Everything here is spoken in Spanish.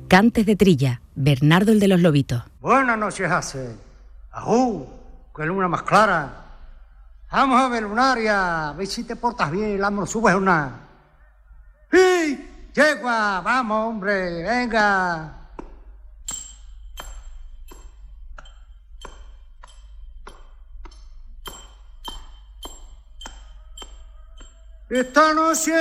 Cantes de Trilla, Bernardo el de los Lobitos. Buenas noches, hace. ¡Ajú! ¡Qué luna más clara! Vamos a ver, lunaria, a ver si te portas bien, la subes una. ¡Sí! ¡Yegua! ¡Vamos, hombre! ¡Venga! Esta noche